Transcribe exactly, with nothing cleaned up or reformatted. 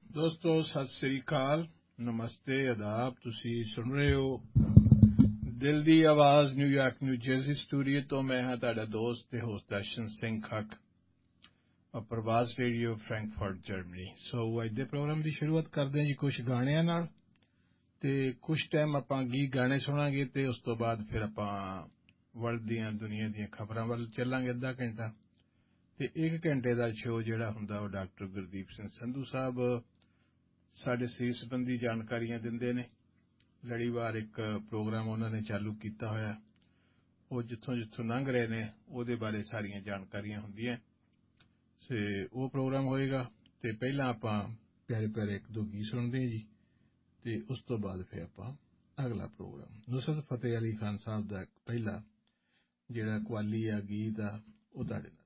ਦੋਸਤੋ ਸਤਿ ਸ੍ਰੀ ਅਕਾਲ, ਨਮਸਤੇ, ਆਦਾਬ। ਤੁਸੀਂ ਸੁਣ ਰਹੇ ਹੋ ਦਿਲ ਦੀ ਆਵਾਜ਼ ਨਿਊਯਾਰਕ ਨਿਊ ਜਰਸੀ ਸਟੂਡੀਓ ਤੋਂ। ਮੈਂ ਹਾਂ ਤੁਹਾਡਾ ਦੋਸਤ ਤੇ ਹੋਸਟ ਦਰਸ਼ਨ ਸਿੰਘ ਖੱਕ, ਪ੍ਰਵਾਸ ਰੇਡੀਓ ਫਰੈਂਕਫਰਟ ਜਰਮਨੀ। ਸੋ ਅੱਜ ਦੇ ਪ੍ਰੋਗਰਾਮ ਦੀ ਸ਼ੁਰੂਆਤ ਕਰਦੇ ਹਾਂ ਜੀ ਕੁਝ ਗਾਣਿਆਂ ਨਾਲ, ਤੇ ਕੁਝ ਟਾਈਮ ਆਪਾਂ ਗੀਤ ਗਾਣੇ ਸੁਣਾਂਗੇ ਤੇ ਉਸ ਤੋਂ ਬਾਅਦ ਫਿਰ ਆਪਾਂ ਵਰਲਡ ਦੀਆਂ ਦੁਨੀਆ ਦੀਆਂ ਖਬਰਾਂ ਵੱਲ ਚੱਲਾਂਗੇ ਅੱਧਾ ਘੰਟਾ, ਤੇ ਇੱਕ ਘੰਟੇ ਦਾ ਸ਼ੋਅ ਜਿਹੜਾ ਹੁੰਦਾ ਉਹ ਡਾਕਟਰ ਗੁਰਦੀਪ ਸਿੰਘ ਸੰਧੂ ਸਾਹਿਬ ਸਾਡੇ ਸਰੀਰ ਸੰਬੰਧੀ ਜਾਣਕਾਰੀਆਂ ਦਿੰਦੇ ਨੇ। ਲੜੀਵਾਰ ਇੱਕ ਪ੍ਰੋਗਰਾਮ ਉਹਨਾਂ ਨੇ ਚਾਲੂ ਕੀਤਾ ਹੋਇਆ, ਉਹ ਜਿੱਥੋਂ ਜਿੱਥੋਂ ਲੰਘ ਰਹੇ ਨੇ ਉਹਦੇ ਬਾਰੇ ਸਾਰੀਆਂ ਜਾਣਕਾਰੀਆਂ ਹੁੰਦੀਆਂ, ਤੇ ਉਹ ਪ੍ਰੋਗਰਾਮ ਹੋਏਗਾ। ਤੇ ਪਹਿਲਾਂ ਆਪਾਂ ਪਿਆਰੇ ਪਿਆਰੇ ਇੱਕ ਦੋ ਗੀਤ ਸੁਣਦੇ ਹਾਂ ਜੀ, ਤੇ ਉਸ ਤੋਂ ਬਾਅਦ ਫਿਰ ਆਪਾਂ ਅਗਲਾ ਪ੍ਰੋਗਰਾਮ ਨੁਸਰਤ ਫਤਿਹ ਅਲੀ ਖਾਨ ਸਾਹਿਬ ਦਾ ਪਹਿਲਾ ਜਿਹੜਾ ਕਵਾਲੀ ਆ ਗੀਤ ਆ ਉਹ ਤੁਹਾਡੇ ਨਾਲ।